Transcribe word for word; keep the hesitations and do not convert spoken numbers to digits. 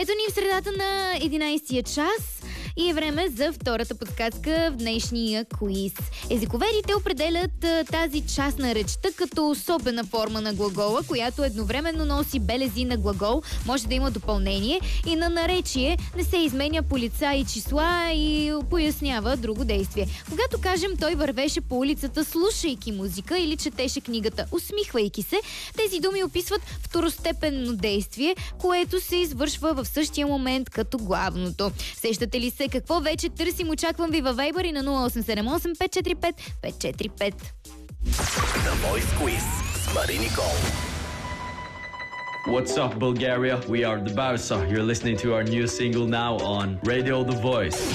Ето ни в средата на единайсетия час и е време за втората подсказка в днешния квиз. Езиковедите определят а, тази част на речта като особена форма на глагола, която едновременно носи белези на глагол, може да има допълнение и на наречие, не се изменя по лица и числа и пояснява друго действие. Когато кажем той вървеше по улицата слушайки музика или четеше книгата усмихвайки се, тези думи описват второстепенно действие, което се извършва в същия момент като главното. Сещате ли се какво вече търсим? Очаквам ви във Viber и на нула осем седем осем пет четири пет пет четири пет. The Voice Quiz с Мари Никол. What's up, Bulgaria? We are the Bausa. You're listening to our new single now on Radio The Voice.